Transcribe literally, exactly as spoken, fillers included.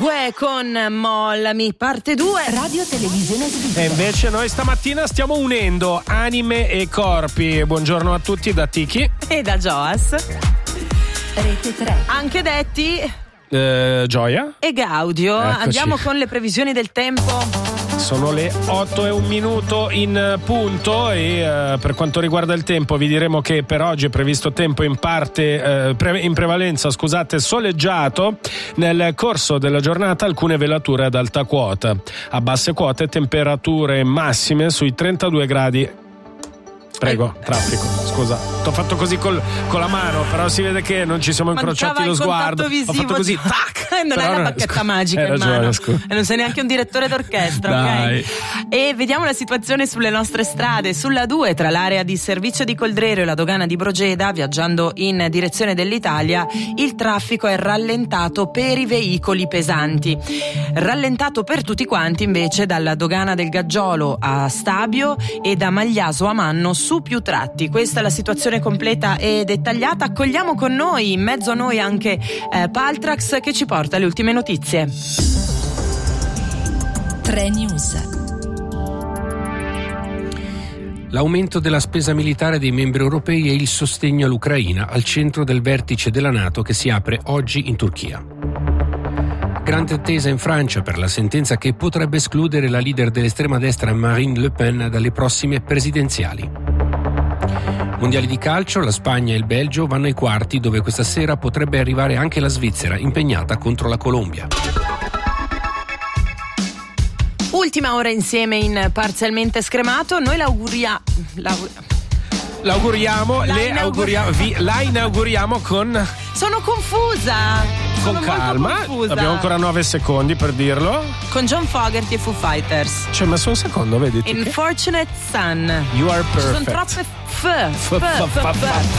Uè con Mollami, parte due, Radio Televisione Svizzera. E invece noi stamattina stiamo unendo anime e corpi. Buongiorno a tutti da Tiki e da Joas. Rete tre. Anche detti eh, Gioia e Gaudio. Eccoci. Andiamo con le previsioni del tempo. Sono le otto e un minuto in punto e uh, per quanto riguarda il tempo vi diremo che per oggi è previsto tempo in parte, uh, pre- in prevalenza scusate, soleggiato. Nel corso della giornata alcune velature ad alta quota, a basse quote temperature massime sui trentadue gradi. Prego, traffico, scusa, t'ho fatto così col, con la mano, però si vede che non ci siamo incrociati lo sguardo. Visivo, ho fatto così, tac! Non è la bacchetta scu- magica in mano, e non sei neanche un direttore d'orchestra. Dai. Ok? E vediamo la situazione sulle nostre strade. Sulla due, tra l'area di servizio di Coldrero e la dogana di Brogeda, viaggiando in direzione dell'Italia, il traffico è rallentato per i veicoli pesanti. Rallentato per tutti quanti invece dalla dogana del Gaggiolo a Stabio e da Magliaso a Manno su più tratti. Questa è la situazione completa e dettagliata. Accogliamo con noi, in mezzo a noi anche eh, Paltrax, che ci porta le ultime notizie. tre News. L'aumento della spesa militare dei membri europei e il sostegno all'Ucraina al centro del vertice della NATO che si apre oggi in Turchia. Grande attesa in Francia per la sentenza che potrebbe escludere la leader dell'estrema destra Marine Le Pen dalle prossime presidenziali. Mondiali di calcio, la Spagna e il Belgio vanno ai quarti, dove questa sera potrebbe arrivare anche la Svizzera, impegnata contro la Colombia. Ultima ora insieme in Parzialmente Scremato. Noi l'auguria... l'aug... L'auguriamo, la le inauguri- auguriamo, vi, la inauguriamo con... Sono confusa! Con Sono calma, molto confusa. Abbiamo ancora nove secondi per dirlo. Con John Fogerty e Foo Fighters. Ci hai messo un secondo, vedi? Unfortunate Son. You are Ci sono perfect. troppe f, f, F- f- f, f- f.